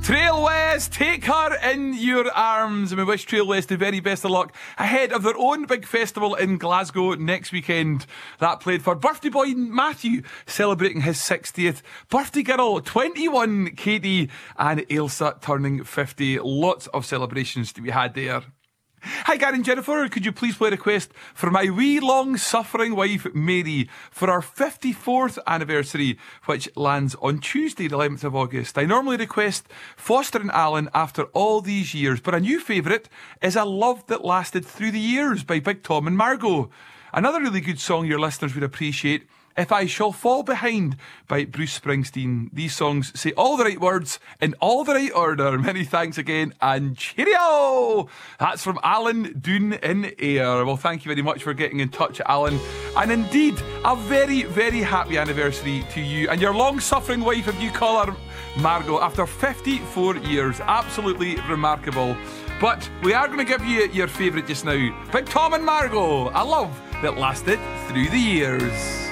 Trail West, take her in your arms. And we wish Trail West the very best of luck ahead of their own big festival in Glasgow next weekend. That played for birthday boy Matthew, celebrating his 60th. Birthday girl 21, Katie, and Ailsa turning 50. Lots of celebrations to be had there. Hi Gary and Jennifer, could you please play a request for my wee long-suffering wife Mary for our 54th anniversary, which lands on Tuesday the 11th of August. I normally request Foster and Allen after all these years, but a new favourite is A Love That Lasted Through the Years by Big Tom and Margot. Another really good song your listeners would appreciate, If I Shall Fall Behind by Bruce Springsteen. These songs say all the right words in all the right order. Many thanks again and cheerio! That's from Alan Doon in Ayr. Well, thank you very much for getting in touch, Alan. And indeed, a very, very happy anniversary to you and your long-suffering wife, if you call her Margot, after 54 years. Absolutely remarkable. But we are going to give you your favourite just now. Big Tom and Margot, A Love That Lasted Through the Years.